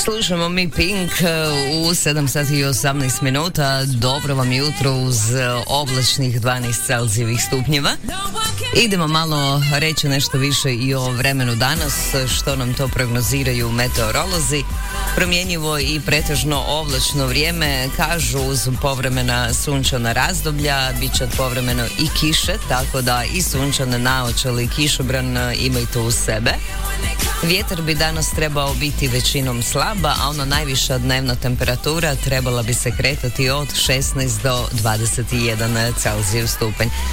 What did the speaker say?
Slušamo mi Pink u 7 sati i 18 minuta. Dobro vam jutro uz oblačnih 12 Celzijevih stupnjeva. Idemo malo reći nešto više i o vremenu danas, što nam to prognoziraju meteorolozi. Promjenjivo i pretežno oblačno vrijeme, kažu uz povremena sunčana razdoblja, bit će povremeno i kiše, tako da i sunčane naočale i kišobran imajte uz sebe. Vjetar bi danas trebao biti većinom slaba, a ona najviša dnevna temperatura trebala bi se kretati od 16 do 21 Celzijev stupanj.